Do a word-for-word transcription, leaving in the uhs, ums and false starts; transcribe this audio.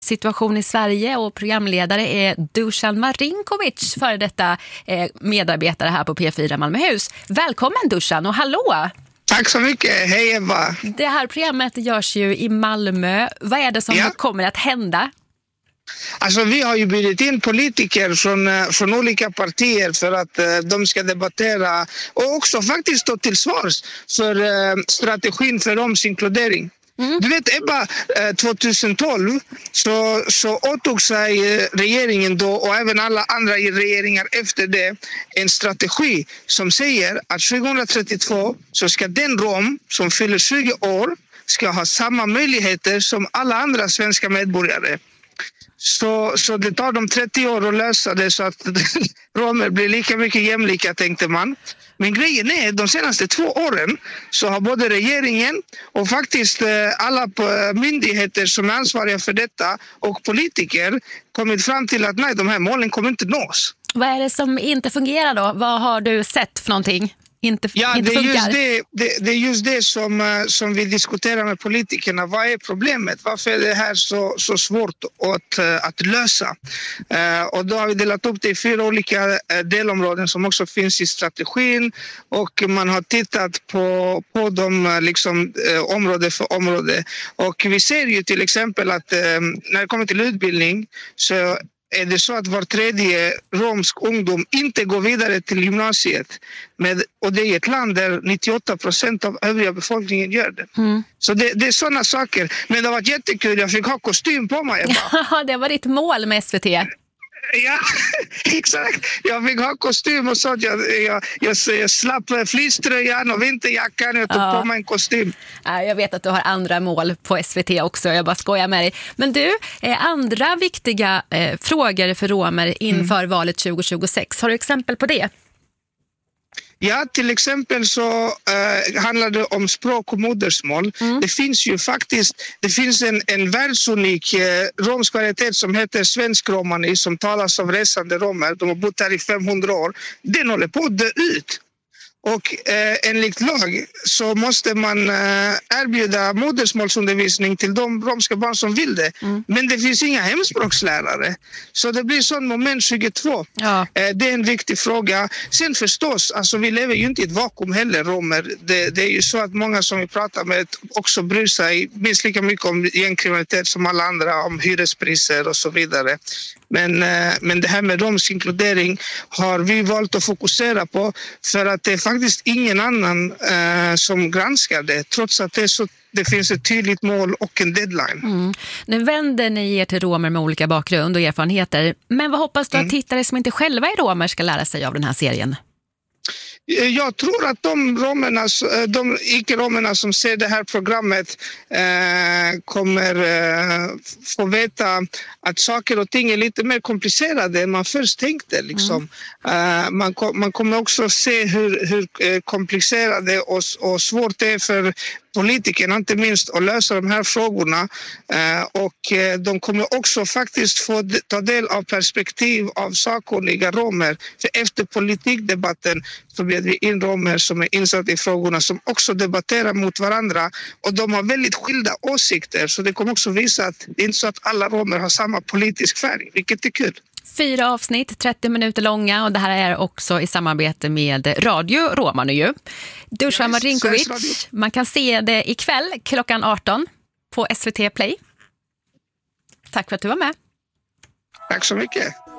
situation i Sverige och programledare är Dusan Marinkovic, före detta eh, medarbetare här på P fyra Malmöhus. Välkommen Dusan och hallå! Tack så mycket, hej Eva! Det här programmet görs ju i Malmö. Vad är det som ja. kommer att hända? Alltså vi har ju bjudit in politiker från, från olika partier för att uh, de ska debattera och också faktiskt stå till svars för uh, strategin för romsinkludering. Mm. Du vet Ebba, tjugohundratolv så, så åtog sig regeringen då och även alla andra regeringar efter det en strategi som säger att tjugohundratrettiotvå så ska den rom som fyller tjugo år ska ha samma möjligheter som alla andra svenska medborgare. Så, så det tar dem trettio år att lösa det så att romer blir lika mycket jämlika, tänkte man. Men grejen är, de senaste två åren så har både regeringen och faktiskt alla myndigheter som är ansvariga för detta och politiker kommit fram till att nej, de här målen kommer inte nås. Vad är det som inte fungerar då? Vad har du sett för någonting? Inte, ja, inte det, är just funkar. det, det, det är just det som, som vi diskuterar med politikerna. Vad är problemet? Varför är det här så, så svårt att, att lösa? Uh, och då har vi delat upp det i fyra olika delområden som också finns i strategin. Och man har tittat på, på dem liksom, uh, område för område. Och vi ser ju till exempel att uh, när det kommer till utbildning så är det så att var tredje romsk ungdom inte går vidare till gymnasiet. Med, och det är ett land där nittioåtta procent av övriga befolkningen gör det. Mm. Så det, det är sådana saker. Men det var jättekul, jag fick ha kostym på mig. Ja, det var ditt mål med S V T. Ja, exakt. Jag fick ha kostym och så. Jag, jag, jag, jag slapp fleecetröjan och vinterjackan och tog ja. på mig en kostym. Jag vet att du har andra mål på S V T också. Jag bara skojar med dig. Men du, andra viktiga eh, frågor för romer inför mm. valet tjugo tjugosex. Har du exempel på det? Ja, till exempel så uh, handlar det om språk och modersmål. Mm. Det finns ju faktiskt, det finns en, en världsunik uh, romsk varietet som heter svensk romani som talas av resande romer. De har bott här i femhundra år. Den håller på att dö ut. Och eh, enligt lag så måste man eh, erbjuda modersmålsundervisning till de romska barn som vill det. Mm. Men det finns inga hemspråkslärare. Så det blir sån moment tjugotvå. Ja. Eh, det är en viktig fråga. Sen förstås, alltså vi lever ju inte i ett vakuum heller, romer. Det, det är ju så att många som vi pratar med också bryr sig minst lika mycket om gängkriminalitet som alla andra, om hyrespriser och så vidare. Men, eh, men det här med romsk inkludering har vi valt att fokusera på för att det är faktiskt ingen annan eh, som granskar det, trots att det, är så, det finns ett tydligt mål och en deadline. Mm. Nu vänder ni er till romer med olika bakgrund och erfarenheter. Men vad hoppas du att mm. tittare som inte själva är romer ska lära sig av den här serien? Jag tror att de romerna, de icke-romerna som ser det här programmet eh, kommer eh, få veta att saker och ting är lite mer komplicerade än man först tänkte. Liksom. Mm. Eh, man, man kommer också se hur, hur komplicerade och, och svårt det är för politikerna, inte minst, att lösa de här frågorna. Eh, och eh, de kommer också faktiskt få de, ta del av perspektiv av sakkunniga romer. För efter politikdebatten så blir det in romer som är insatta i frågorna som också debatterar mot varandra. Och de har väldigt skilda åsikter, så det kommer också visa att det är inte så att alla romer har samma politisk färg, vilket är kul. Fyra avsnitt, trettio minuter långa, och det här är också i samarbete med Radio Roma nu ju. Dusan Marinkovic, man kan se det ikväll klockan arton på S V T Play. Tack för att du var med. Tack så mycket.